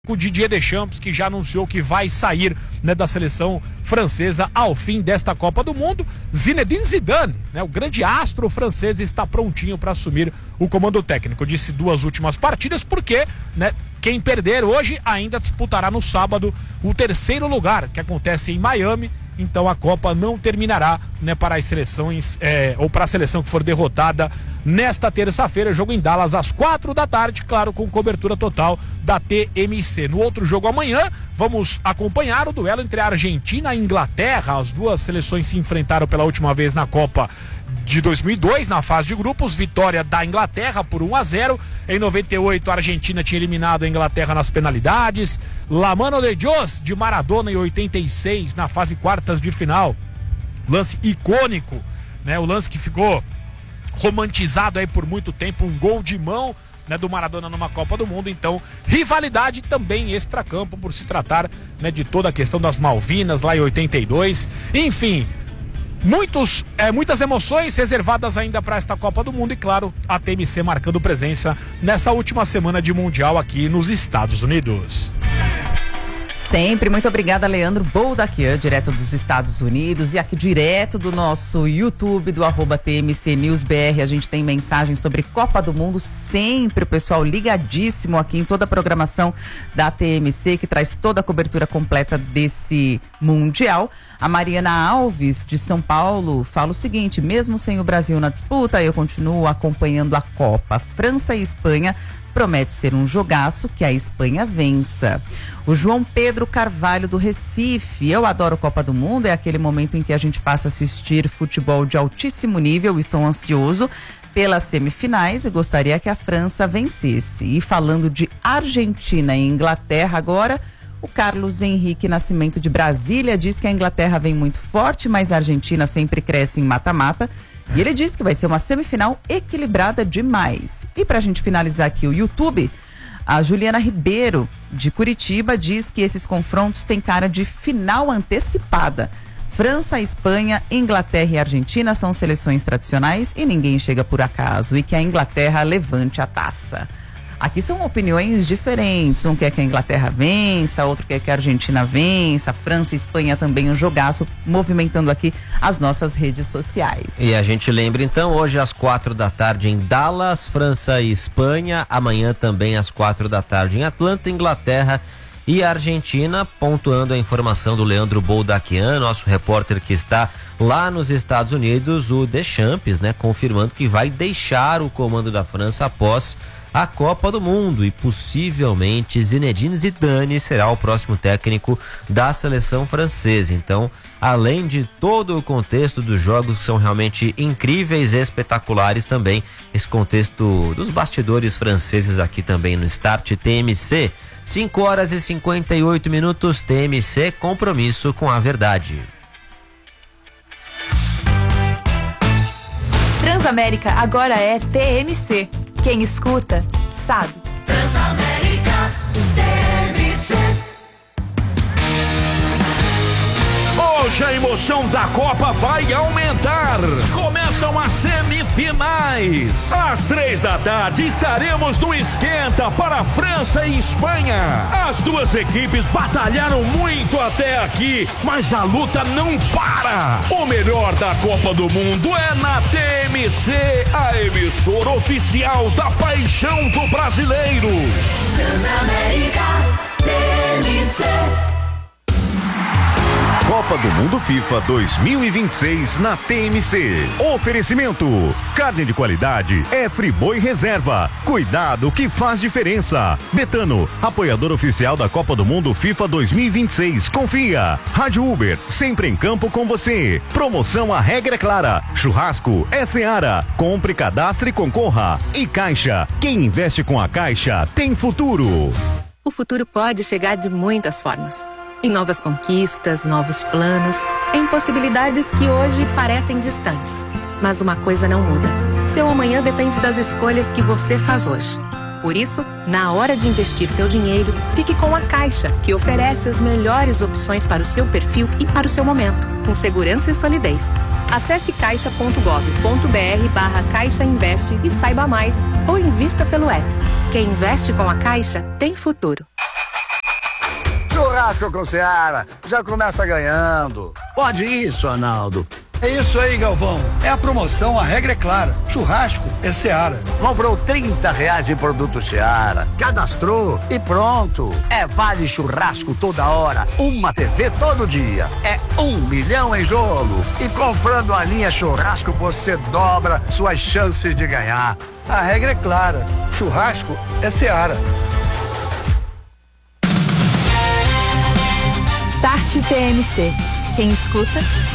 O Didier Deschamps, que já anunciou que vai sair, né, da seleção francesa ao fim desta Copa do Mundo. Zinedine Zidane, né, o grande astro francês, está prontinho para assumir o comando técnico. Disse 2 últimas partidas porque, né, quem perder hoje ainda disputará no sábado o 3º lugar, que acontece em Miami. Então a Copa não terminará, né, para as seleções, ou para a seleção que for derrotada nesta terça-feira. Jogo em Dallas às 4 da tarde, claro, com cobertura total da TMC. No outro jogo amanhã, vamos acompanhar o duelo entre a Argentina e a Inglaterra. As duas seleções se enfrentaram pela última vez na Copa de 2002, na fase de grupos. Vitória da Inglaterra por 1-0. Em 98, a Argentina tinha eliminado a Inglaterra nas penalidades. La Mano de Dios, de Maradona, em 86, na fase quartas de final. Lance icônico, né? O lance que ficou romantizado aí por muito tempo, um gol de mão, né, do Maradona numa Copa do Mundo. Então, rivalidade também extracampo, por se tratar, né, de toda a questão das Malvinas lá em 82. Enfim, muitas emoções reservadas ainda para esta Copa do Mundo e, claro, a TMC marcando presença nessa última semana de Mundial aqui nos Estados Unidos. Sempre, muito obrigada, Leandro Boldaquian, direto dos Estados Unidos, e aqui direto do nosso YouTube, do @TMCNewsBR, a gente tem mensagens sobre Copa do Mundo, sempre o pessoal ligadíssimo aqui em toda a programação da TMC, que traz toda a cobertura completa desse Mundial. A Mariana Alves, de São Paulo, fala o seguinte: mesmo sem o Brasil na disputa, eu continuo acompanhando a Copa. França e Espanha promete ser um jogaço, que a Espanha vença. O João Pedro Carvalho, do Recife: eu adoro Copa do Mundo, é aquele momento em que a gente passa a assistir futebol de altíssimo nível, estou ansioso pelas semifinais e gostaria que a França vencesse. E falando de Argentina e Inglaterra agora, o Carlos Henrique Nascimento, de Brasília, diz que a Inglaterra vem muito forte, mas a Argentina sempre cresce em mata-mata. E ele diz que vai ser uma semifinal equilibrada demais. E pra gente finalizar aqui o YouTube, a Juliana Ribeiro, de Curitiba, diz que esses confrontos têm cara de final antecipada. França, Espanha, Inglaterra e Argentina são seleções tradicionais e ninguém chega por acaso. E que a Inglaterra levante a taça. Aqui são opiniões diferentes. Um quer que a Inglaterra vença, outro quer que a Argentina vença. França e Espanha também um jogaço, movimentando aqui as nossas redes sociais. E a gente lembra então, hoje às 4 da tarde em Dallas, França e Espanha. Amanhã também às 4 da tarde em Atlanta, Inglaterra e Argentina. Pontuando a informação do Leandro Boldaquian, nosso repórter que está lá nos Estados Unidos, o Deschamps, né, confirmando que vai deixar o comando da França após a Copa do Mundo e possivelmente Zinedine Zidane será o próximo técnico da seleção francesa. Então, além de todo o contexto dos jogos que são realmente incríveis e espetaculares, também esse contexto dos bastidores franceses aqui também no Start TMC. 5h58, TMC, compromisso com a verdade. Transamérica agora é TMC. Quem escuta, sabe. Transamérica, TMC. Hoje a emoção da Copa vai aumentar. Começam as semifinais. Às 3 da tarde estaremos no esquenta para França e Espanha. As duas equipes batalharam muito até aqui, mas a luta não para. O melhor da Copa do Mundo é na TMC, a emissora oficial da paixão do brasileiro. Transamérica, TMC. Copa do Mundo FIFA 2026 na TMC. Oferecimento: carne de qualidade é Friboi Reserva. Cuidado que faz diferença. Betano, apoiador oficial da Copa do Mundo FIFA 2026. Confia. Rádio Uber, sempre em campo com você. Promoção A Regra é Clara. Churrasco é Seara. Compre, cadastre e concorra. E Caixa, quem investe com a Caixa tem futuro. O futuro pode chegar de muitas formas. Em novas conquistas, novos planos, em possibilidades que hoje parecem distantes. Mas uma coisa não muda: seu amanhã depende das escolhas que você faz hoje. Por isso, na hora de investir seu dinheiro, fique com a Caixa, que oferece as melhores opções para o seu perfil e para o seu momento, com segurança e solidez. Acesse caixa.gov.br/Caixa Investe e saiba mais, ou invista pelo app. Quem investe com a Caixa tem futuro. churrasco com Seara. Já começa ganhando. Pode isso, Arnaldo. É isso aí, Galvão. É a promoção, a regra é clara. Churrasco é Seara. Comprou R$30 em produto Seara. Cadastrou e pronto. É vale churrasco toda hora. Uma TV todo dia. É 1 milhão em jogo. E comprando a linha churrasco, você dobra suas chances de ganhar. A regra é clara. Churrasco é Seara. Start TMC. Quem escuta,